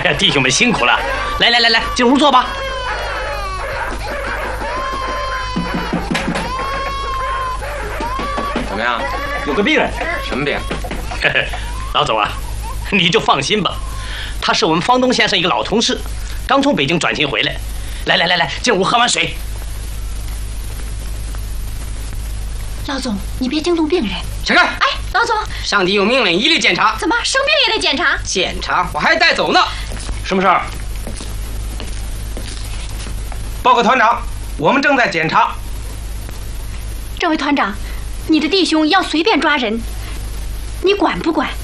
呀，弟兄们辛苦了！来，进屋坐吧。 怎么样？ 有个病人。 什么病？ 老总啊，你就放心吧，他是我们方东先生一个老同事，刚从北京转勤回来。来，进屋喝碗水。 老总，你别惊动病人。 起开！ 哎，老总， 上级有命令，一律检查。 怎么生病也得检查？ 检查？我还带走呢。 什么事儿？报告团长，我们正在检查。 这位团长，你的弟兄要随便抓人，你管不管？